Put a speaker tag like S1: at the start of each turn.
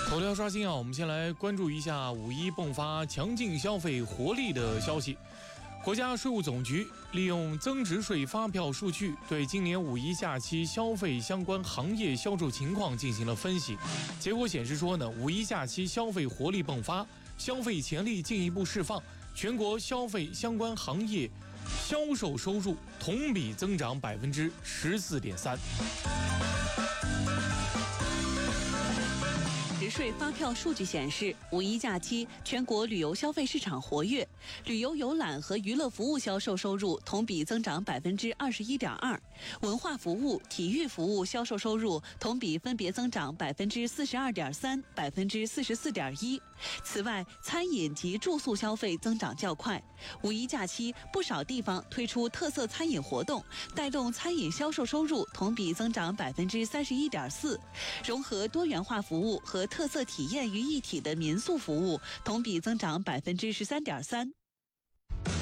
S1: 头条刷新啊，我们先来关注一下五一迸发强劲消费活力的消息。国家税务总局利用增值税发票数据，对今年五一假期消费相关行业销售情况进行了分析。结果显示说呢，五一假期消费活力迸发，消费潜力进一步释放，全国消费相关行业销售收入同比增长14.3%。
S2: 税发票数据显示，五一假期全国旅游消费市场活跃，旅游游览和娱乐服务销售收入同比增长21.2%，文化服务、体育服务销售收入同比分别增长42.3%、44.1%。此外，餐饮及住宿消费增长较快。五一假期，不少地方推出特色餐饮活动，带动餐饮销售收入同比增长31.4%，融合多元化服务和特色体验于一体的民宿服务同比增长13.3%。